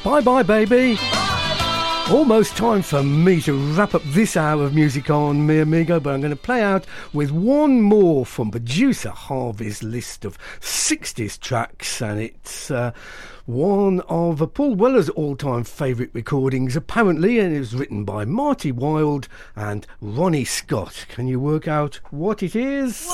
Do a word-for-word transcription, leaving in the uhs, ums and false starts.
Bye bye, baby. Almost time for me to wrap up this hour of music on Mi Amigo, but I'm going to play out with one more from producer Harvey's list of sixties tracks, and it's uh, one of uh, Paul Weller's all-time favourite recordings, apparently, and it was written by Marty Wilde and Ronnie Scott. Can you work out what it is?